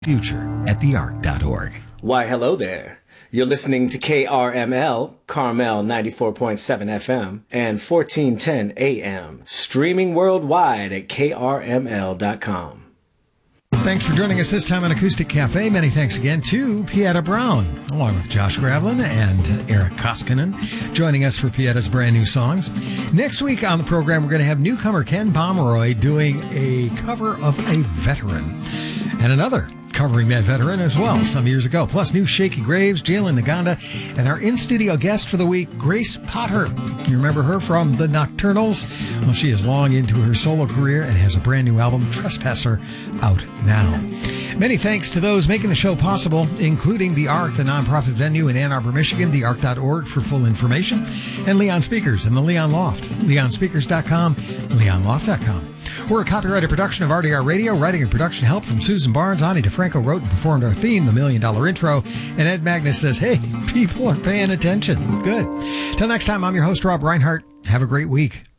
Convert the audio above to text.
future at theark.org. Why, hello there. You're listening to KRML, Carmel 94.7 FM and 1410 AM, streaming worldwide at krml.com. Thanks for joining us this time on Acoustic Cafe. Many thanks again to Pieta Brown, along with Josh Gravlin and Eric Koskinen, joining us for Pieta's brand new songs. Next week on the program, we're going to have newcomer Ken Pomeroy doing a cover of a veteran, and another covering that veteran as well some years ago. Plus new Shaky Graves, Jalen Naganda, and our in-studio guest for the week, Grace Potter. You remember her from the Nocturnals? Well, she is long into her solo career and has a brand new album, Trespasser, out now. Many thanks to those making the show possible, including The Ark, the nonprofit venue in Ann Arbor, Michigan, theark.org for full information, and Leon Speakers and the Leon Loft, leonspeakers.com, leonloft.com. We're a copyrighted production of RDR Radio. Writing and production help from Susan Barnes. Ani DeFranco wrote and performed our theme, The $1 Million Intro. And Ed Magnus says, hey, people are paying attention. Good. Till next time, I'm your host, Rob Reinhart. Have a great week.